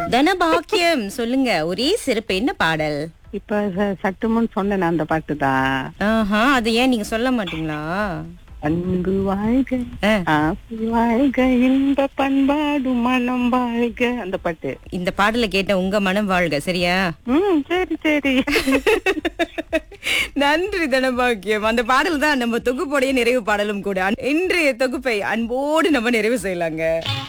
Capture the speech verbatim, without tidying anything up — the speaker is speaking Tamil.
தனபாக்கியம் சொல்லுங்க, ஒரே சிறப்பு என்ன பாடல்? இப்ப ச- சட்டுமுன் சொன்னேன் அந்த பாட்டு தான். ஆஹா, அது ஏன் நீங்க சொல்ல மாட்டீங்களா? அன்பு வாழ்க, ஆ, ஆசை வாழ்க, இன்ப பண்பாடு மனம் வாழ்க, அந்த பாட்டு. இந்த பாடலை கேட்ட உங்க மனம் வாழ்க, சரியா? ம் சரி சரி. நன்றி தனபாக்கியம். அந்த பாடல் தான் நம்ம தொகுப்போடைய நிறைவு பாடலும் கூட. இன்றைய தொகுப்பை அன்போடு நம்ம நிறைவு செய்யலாங்க.